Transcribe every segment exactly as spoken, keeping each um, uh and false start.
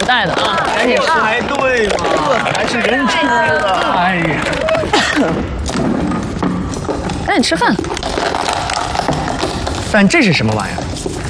带的啊，赶紧吃。 排队嘛，这才是人吃的。哎呀， 赶紧吃饭。 但这是什么玩意儿？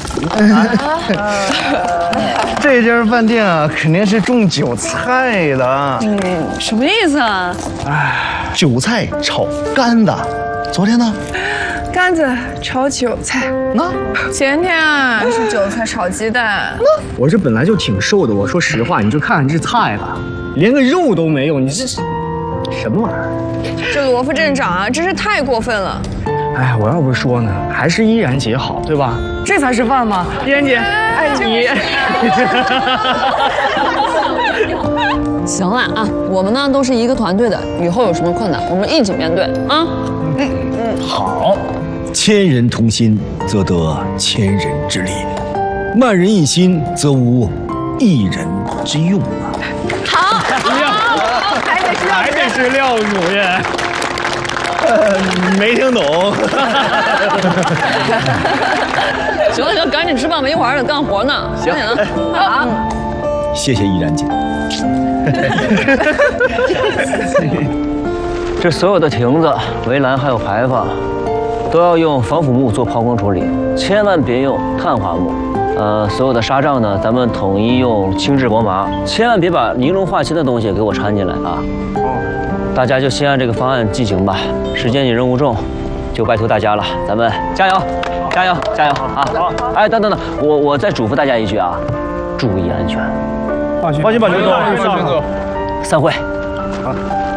这家饭店啊，肯定是种韭菜的。 嗯，什么意思啊？ 哎，韭菜炒干的。昨天呢？ 干子炒韭菜。 那前天啊是韭菜炒鸡蛋。 那我这本来就挺瘦的，我说实话，你就看看这菜吧，连个肉都没有，你这是什么玩意儿？ 这罗副镇长啊，真是太过分了。 哎，我要不说呢，还是依然姐好，对吧？这才是饭嘛，依然姐，爱你。 行了啊，我们呢都是一个团队的，以后有什么困难，我们一起面对啊。 嗯嗯，好，千人同心，则得千人之力；万人一心，则无一人之用啊。 好， 还得是还得是廖主任。呃，没听懂。 行了行，赶紧吃饭吧，一会儿还得干活呢。 行， 好， 谢谢依然姐。 这所有的亭子、围栏还有牌坊，都要用防腐木做抛光处理，千万别用碳化木。呃，所有的纱帐呢，咱们统一用轻质薄麻，千万别把尼龙化纤的东西给我掺进来啊。大家就先按这个方案进行吧，时间紧任务重，就拜托大家了，咱们加油，加油，加油啊！好，哎，等等等，我我再嘱咐大家一句啊，注意安全。 放心，放心吧，刘总，放心走。 散会。 好。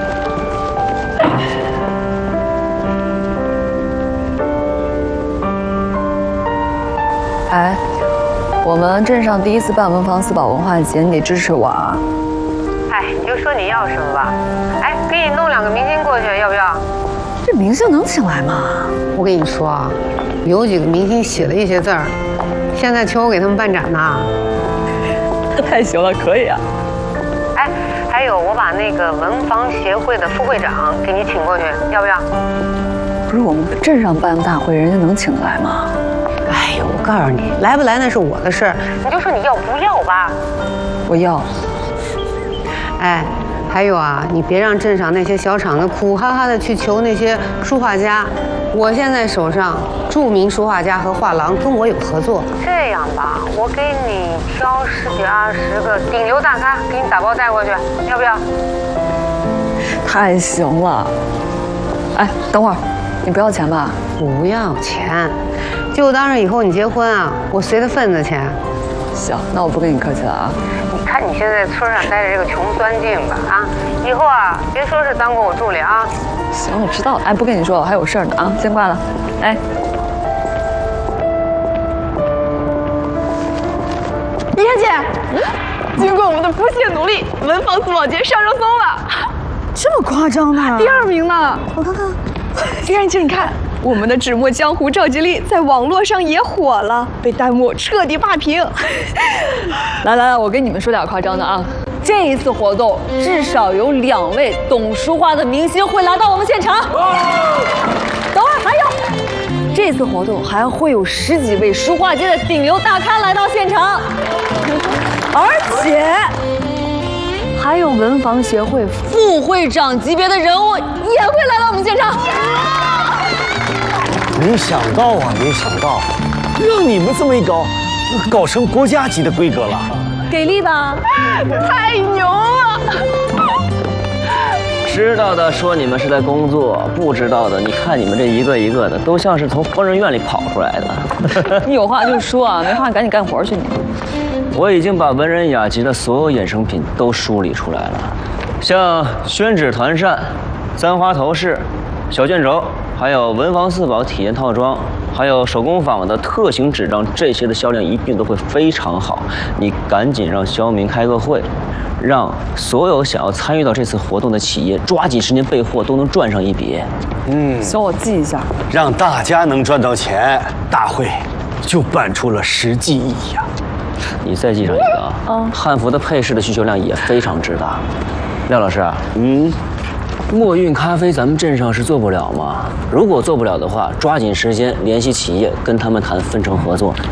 哎，我们镇上第一次办文房四宝文化节，你得支持我啊！ 哎，你就说你要什么吧。哎，给你弄两个明星过去，要不要？ 这明星能请来吗？ 我跟你说啊，有几个明星写了一些字儿，现在求我给他们办展呢。 太行了，可以啊。 哎，还有我把那个文房协会的副会长给你请过去，要不要？ 不是我们镇上办大会，人家能请得来吗？ 哎呦，我告诉你，来不来那是我的事儿，你就说你要不要吧。 我要。 哎，还有啊，你别让镇上那些小厂子苦哈哈的去求那些书画家。我现在手上著名书画家和画廊跟我有合作。这样吧，我给你挑十几二十个顶流大咖，给你打包带过去，要不要？ 太行了。哎，等会儿，你不要钱吧？ 不要钱，就当是以后你结婚啊，我随的份子钱。 行，那我不跟你客气了啊。 你看你现在村上待着这个穷酸劲吧啊，以后啊别说是当过我助理啊。 行，我知道了。哎，不跟你说，我还有事儿呢啊，先挂了。哎， 依然姐，经过我们的不懈努力，文房四宝节上热搜了。 这么夸张呢？ 第二名呢？ 我看看。 依然姐，你看。我们的纸墨江湖赵吉利在网络上也火了，被弹幕彻底霸屏。 来来来，我跟你们说点夸张的啊！这一次活动至少有两位懂书画的明星会来到我们现场。等会儿还有，这次活动还会有十几位书画界的顶流大咖来到现场，而且还有文房协会副会长级别的人物也会来到我们现场。 没想到啊，没想到，让你们这么一搞，搞成国家级的规格了。 给力吧？ 太牛了！ 知道的说你们是在工作，不知道的，你看你们这一个一个的，都像是从疯人院里跑出来的。 你有话就说啊，没话赶紧干活去你。 我已经把文人雅集的所有衍生品都梳理出来了，像宣纸团扇、簪花头饰、小卷轴。还有文房四宝体验套装，还有手工坊的特型纸张，这些的销量一定都会非常好。你赶紧让肖明开个会，让所有想要参与到这次活动的企业抓紧时间备货，都能赚上一笔。 嗯，行，我记一下。 让大家能赚到钱，大会就办出了实际意义啊！ 你再记上一个啊，嗯、汉服的配饰的需求量也非常之大。廖老师，嗯。墨韵咖啡咱们镇上是做不了吗？如果做不了的话，抓紧时间联系企业，跟他们谈分成合作，